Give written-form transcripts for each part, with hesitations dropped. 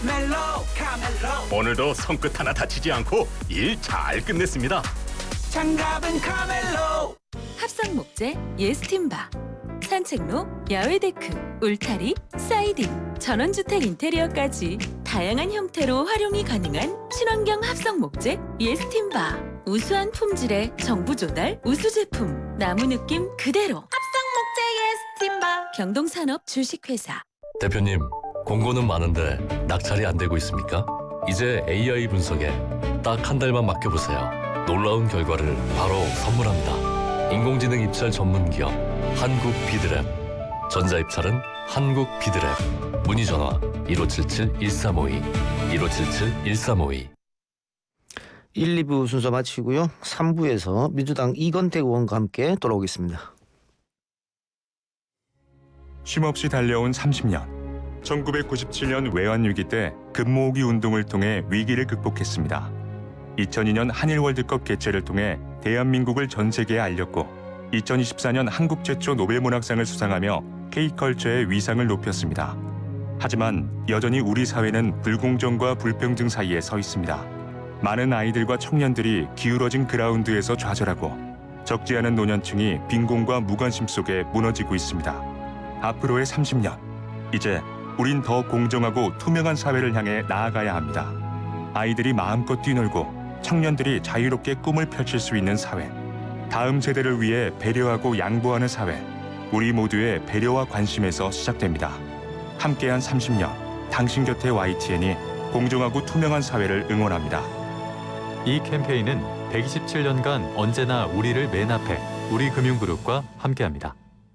오늘도 손끝 하나 다치지 않고 일 잘 끝냈습니다. 장갑은 카멜로. 합성 목재 예스팀바, 산책로, 야외 데크, 울타리, 사이딩, 전원주택 인테리어까지 다양한 형태로 활용이 가능한 친환경 합성 목재 예스팀바. 우수한 품질의 정부 조달 우수 제품, 나무 느낌 그대로. 합성 목재 예스팀바. 경동산업 주식회사. 대표님, 공고는 많은데 낙찰이 안 되고 있습니까? 이제 AI 분석에 딱 한 달만 맡겨보세요. 놀라운 결과를 바로 선물합니다. 인공지능 입찰 전문 기업 한국비드랩. 전자입찰은 한국비드랩. 문의 전화 1577-1352 1577-1352. 1, 2부 순서 마치고요. 3부에서 민주당 이건택 의원과 함께 돌아오겠습니다. 쉼없이 달려온 30년. 1997년 외환위기 때 금모으기 운동을 통해 위기를 극복했습니다. 2002년 한일 월드컵 개최를 통해 대한민국을 전 세계에 알렸고 2024년 한국 최초 노벨문학상을 수상하며 K컬처의 위상을 높였습니다. 하지만 여전히 우리 사회는 불공정과 불평등 사이에 서 있습니다. 많은 아이들과 청년들이 기울어진 그라운드에서 좌절하고 적지 않은 노년층이 빈곤과 무관심 속에 무너지고 있습니다. 앞으로의 30년, 이제 우린 더 공정하고 투명한 사회를 향해 나아가야 합니다. 아이들이 마음껏 뛰놀고 청년들이 자유롭게 꿈을 펼칠 수 있는 사회. 다음 세대를 위해 배려하고 양보하는 사회. 우리 모두의 배려와 관심에서 시작됩니다. 함께한 30년, 당신 곁에 YTN이 공정하고 투명한 사회를 응원합니다. 이 캠페인은 127년간 언제나 우리를 맨 앞에 우리금융그룹과 함께합니다.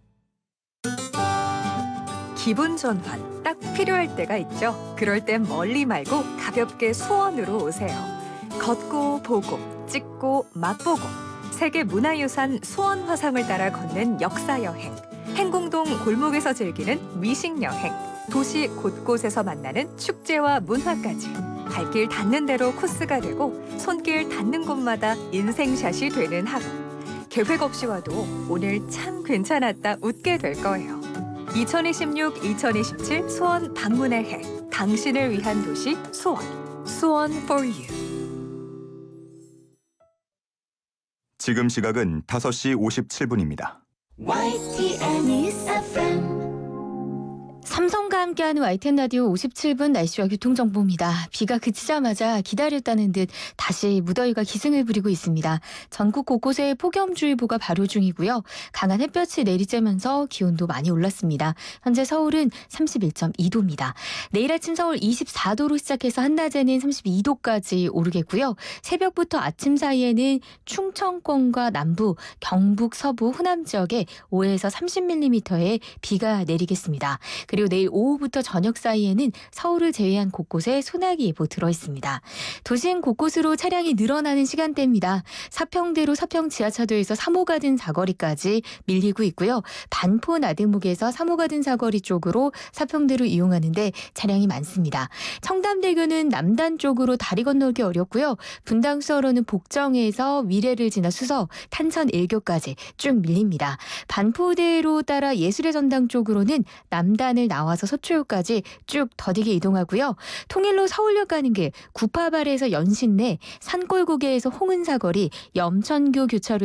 기분 전환 딱 필요할 때가 있죠. 그럴 땐 멀리 말고 가볍게 수원으로 오세요. 걷고 보고 찍고 맛보고 세계문화유산 수원 화성을 따라 걷는 역사여행, 행궁동 골목에서 즐기는 미식여행, 도시 곳곳에서 만나는 축제와 문화까지 발길 닿는 대로 코스가 되고 손길 닿는 곳마다 인생샷이 되는 하루. 계획 없이 와도 오늘 참 괜찮았다 웃게 될 거예요. 2026-2027 수원 방문의 해. 당신을 위한 도시 수원. 수원 for you. 지금 시각은 5시 57분입니다. YTN News FM. 삼성과 함께하는 YTN 라디오 57분 날씨와 교통정보입니다. 비가 그치자마자 기다렸다는 듯 다시 무더위가 기승을 부리고 있습니다. 전국 곳곳에 폭염주의보가 발효 중이고요. 강한 햇볕이 내리쬐면서 기온도 많이 올랐습니다. 현재 서울은 31.2도입니다. 내일 아침 서울 24도로 시작해서 한낮에는 32도까지 오르겠고요. 새벽부터 아침 사이에는 충청권과 남부, 경북, 서부, 호남 지역에 5에서 30mm의 비가 내리겠습니다. 그리고 내일 오후부터 저녁 사이에는 서울을 제외한 곳곳에 소나기 예보 들어있습니다. 도심 곳곳으로 차량이 늘어나는 시간대입니다. 사평대로 사평 지하차도에서 3호 가든 사거리까지 밀리고 있고요. 반포 나들목에서 3호 가든 사거리 쪽으로 사평대로 이용하는데 차량이 많습니다. 청담대교는 남단 쪽으로 다리 건너기 어렵고요. 분당수서로는 복정에서 위례를 지나 수서, 탄천 1교까지 쭉 밀립니다. 반포대로 따라 예술의 전당 쪽으로는 남단을 나와서 서초역까지 쭉 더디게 이동하고요. 통일로 서울역 가는 길 구파발에서 연신내, 산골고개에서 홍은사거리, 염천교 교차로